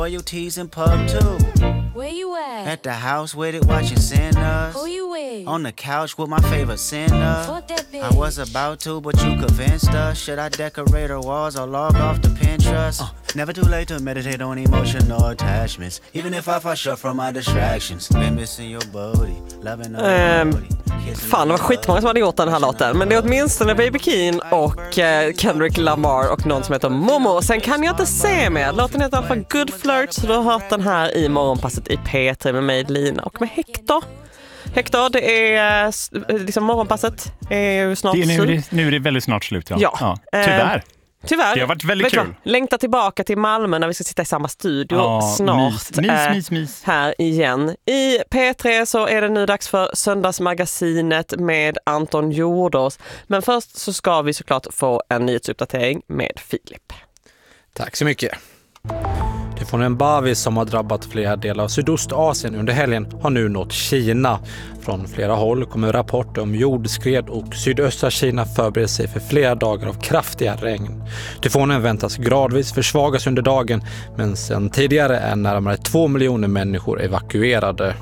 Royalties in pub too. Where you At the house with it watching Sinners. Who you with? On the couch with my favorite sinner. Fuck that bitch. I was about to, but you convinced us. Should I decorate her walls or log off the Pinterest? Never too late to meditate on emotional attachments. Even if I fall short from my distractions. Been missing your booty, loving her booty. Fan, det var skitmånga som hade gjort den här låten. Men det är åtminstone Baby Keane och Kendrick Lamar och någon som heter Momo. Sen kan jag inte se mer. Låten heter för Good Flirt, så du har hört den här i morgonpasset i P3 med mig, Lina, och med Hector. Hector, det är liksom morgonpasset är ju snart slut. Nu är det väldigt snart slut, ja. Tyvärr. Tyvärr. Det har varit väldigt kul. Längta tillbaka till Malmö när vi ska sitta i samma studio snart. Mys. Här igen. I P3 så är det nu dags för Söndagsmagasinet med Anton Jordås. Men först så ska vi såklart få en nyhetsuppdatering med Filip. Tack så mycket. Tyfonen Enbavi som har drabbat flera delar av Sydostasien under helgen har nu nått Kina. Från flera håll kommer rapporter om jordskred och sydöstra Kina förbereder sig för flera dagar av kraftiga regn. Tyfonen väntas gradvis försvagas under dagen, men sedan tidigare är närmare 2 miljoner människor evakuerade.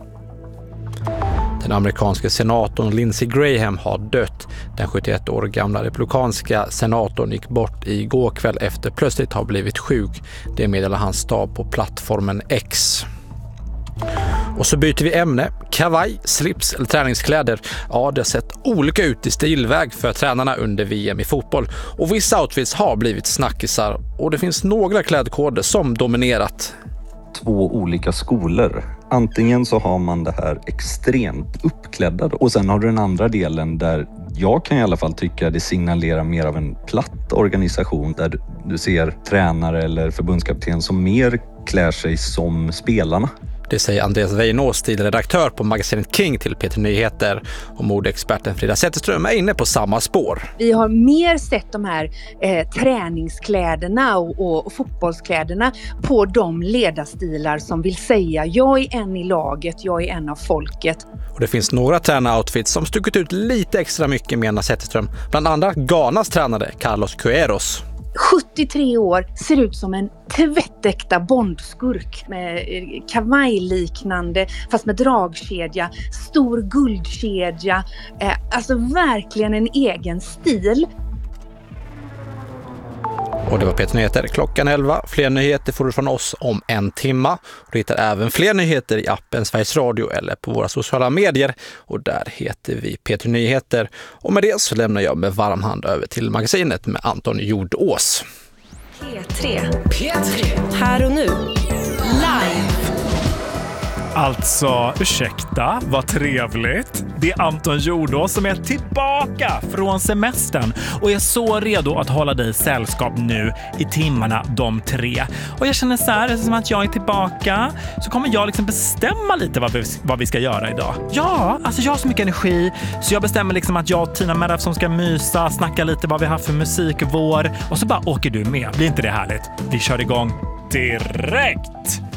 Den amerikanska senatorn Lindsey Graham har dött. Den 71 år gamla republikanska senatorn gick bort igår kväll efter plötsligt har blivit sjuk. Det meddelar hans stab på plattformen X. Och så byter vi ämne. Kavaj, slips eller träningskläder. Ja, det har sett olika ut i stilväg för tränarna under VM i fotboll. Och vissa outfits har blivit snackisar. Och det finns några klädkoder som dominerat. 2 olika skolor. Antingen så har man det här extremt uppklädda och sen har du den andra delen där jag kan i alla fall tycka det signalerar mer av en platt organisation där du ser tränare eller förbundskapten som mer klär sig som spelarna. Det säger Andreas Weinås, stilredaktör på magasinet King till P3 Nyheter, och modeexperten Frida Zetterström är inne på samma spår. Vi har mer sett de här träningskläderna och fotbollskläderna på de ledarstilar som vill säga jag är en i laget, jag är en av folket. Och det finns några tränaroutfits som stuckit ut lite extra mycket, menar Zetterström. Bland andra Ghanas tränare Carlos Queiroz. 73 år, ser ut som en tvättäkta bondskurk med kavajliknande fast med dragkedja, stor guldkedja, alltså verkligen en egen stil. Och det var P3 Nyheter klockan 11. Fler nyheter får du från oss om en timma. Du hittar även fler nyheter i appen Sveriges Radio eller på våra sociala medier. Och där heter vi P3 Nyheter. Och med det så lämnar jag med varm hand över till magasinet med Anton Jordås. P3. Här och nu. Live. Alltså, ursäkta, vad trevligt. Det är Anton Jordås som är tillbaka från semestern och är så redo att hålla dig sällskap nu i timmarna de 3. Och jag känner så här, som att jag är tillbaka så kommer jag liksom bestämma lite vad vi ska göra idag. Ja, alltså jag har så mycket energi så jag bestämmer liksom att jag och Tina Meraf som ska mysa, snacka lite vad vi har för musikvår och så bara åker du med. Blir inte det härligt? Vi kör igång direkt!